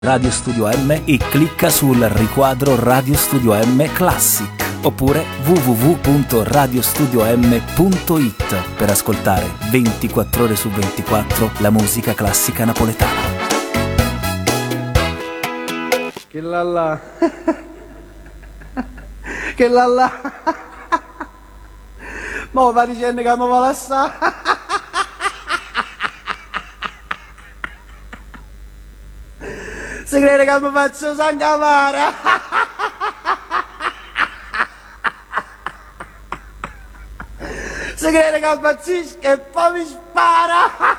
Radio Studio M e clicca sul riquadro Radio Studio M Classic oppure www.radiostudiom.it per ascoltare 24 ore su 24 la musica classica napoletana. Che lalla che lalla mo va dicendo che mi va lassare. Si crede che mi faccio Sangavara. Si crede che impazzisco e poi mi spara.